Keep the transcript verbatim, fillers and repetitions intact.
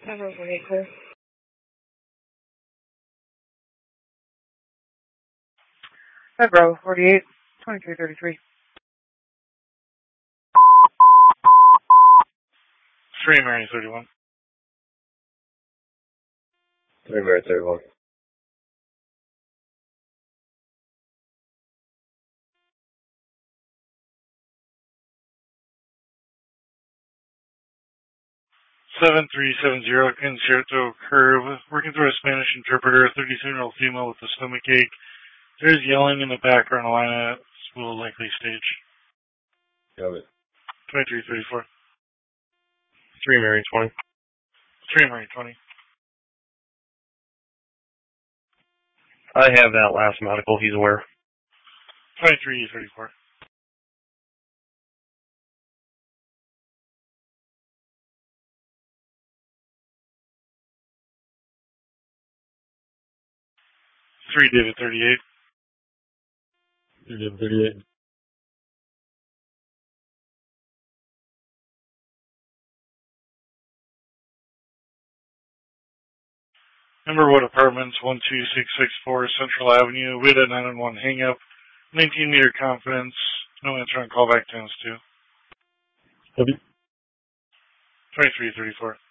Number forty-eight, clear. Hi, Bravo, forty-eight, twenty-three thirty-three. Three Mary thirty-one. Three Mary thirty-one. Seven three seven zero, Concierto Curve. Working through a Spanish interpreter, thirty-seven-year-old female with a stomach ache. There's yelling in the background. Alina, will likely stage. Got it. twenty-three thirty-four. Three Mary twenty. Three Mary twenty. I have that last medical. He's aware. twenty-three thirty-four. Three David thirty-eight. Three David thirty-eight. Numberwood Apartments, one two six six four Central Avenue, with a nine one one hang up, nineteen meter confidence, no answer on callback times two. Copy. twenty-three thirty-four.